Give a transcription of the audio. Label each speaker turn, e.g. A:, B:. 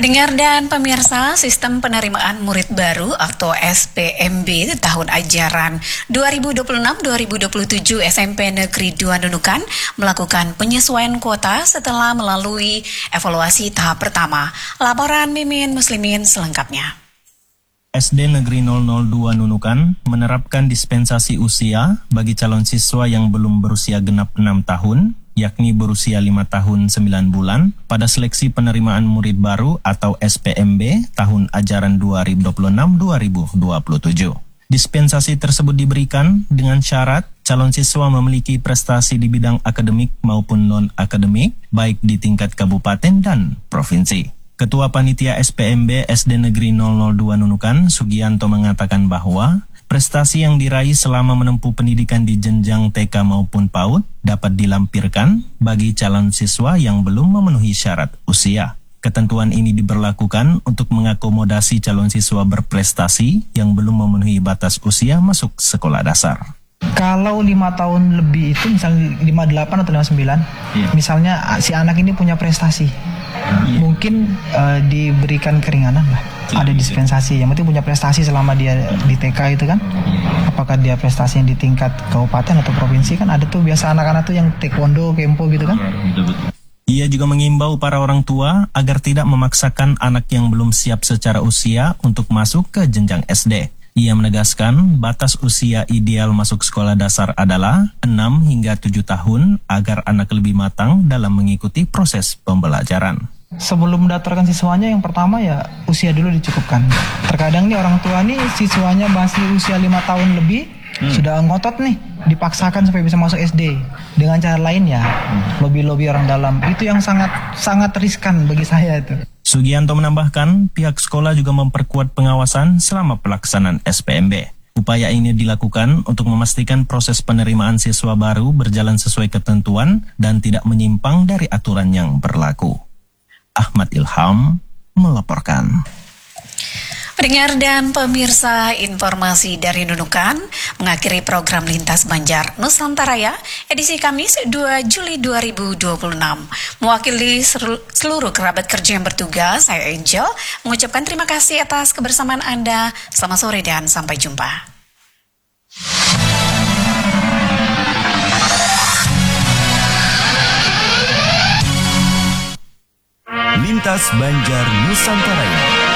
A: Pendengar dan pemirsa, sistem penerimaan murid baru atau SPMB tahun ajaran 2026-2027 SMP Negeri 2 Nunukan melakukan penyesuaian kuota setelah melalui evaluasi tahap pertama. Laporan Mimin Muslimin selengkapnya.
B: SD Negeri 002 Nunukan menerapkan dispensasi usia bagi calon siswa yang belum berusia genap 6 tahun, yakni berusia 5 tahun 9 bulan, pada seleksi penerimaan murid baru atau SPMB tahun ajaran 2026-2027. Dispensasi tersebut diberikan dengan syarat calon siswa memiliki prestasi di bidang akademik maupun non-akademik, baik di tingkat kabupaten dan provinsi. Ketua Panitia SPMB SD Negeri 002 Nunukan, Sugianto, mengatakan bahwa prestasi yang diraih selama menempuh pendidikan di jenjang TK maupun PAUD dapat dilampirkan bagi calon siswa yang belum memenuhi syarat usia. Ketentuan ini diberlakukan untuk mengakomodasi calon siswa berprestasi yang belum memenuhi batas usia masuk sekolah dasar.
C: Kalau 5 tahun lebih itu misalnya 58 atau 59, misalnya si anak ini punya prestasi, mungkin diberikan keringanan lah. Ada dispensasi, yang penting punya prestasi selama dia di TK itu kan. Apakah dia prestasi yang di tingkat kabupaten atau provinsi, kan ada tuh biasa anak-anak tuh yang taekwondo, kempo gitu kan.
B: Ia juga mengimbau para orang tua agar tidak memaksakan anak yang belum siap secara usia untuk masuk ke jenjang SD. Ia menegaskan batas usia ideal masuk sekolah dasar adalah 6 hingga 7 tahun agar anak lebih matang dalam mengikuti proses pembelajaran.
C: Sebelum mendaftarkan siswanya, yang pertama ya usia dulu dicukupkan. Terkadang nih orang tua nih siswanya masih usia 5 tahun lebih, sudah ngotot nih, dipaksakan supaya bisa masuk SD. Dengan cara lain ya, lobby-lobby orang dalam. Itu yang sangat riskan bagi saya itu.
B: Sugianto menambahkan, pihak sekolah juga memperkuat pengawasan selama pelaksanaan SPMB. Upaya ini dilakukan untuk memastikan proses penerimaan siswa baru berjalan sesuai ketentuan dan tidak menyimpang dari aturan yang berlaku. Ahmad Ilham melaporkan.
A: Pendengar dan pemirsa, informasi dari Nunukan mengakhiri program Lintas Banjar Nusantara ya, edisi Kamis 2 Juli 2026. Mewakili seluruh kerabat kerja yang bertugas, saya Angel mengucapkan terima kasih atas kebersamaan Anda. Selamat sore dan sampai jumpa.
D: Lintas Banjar Nusantara.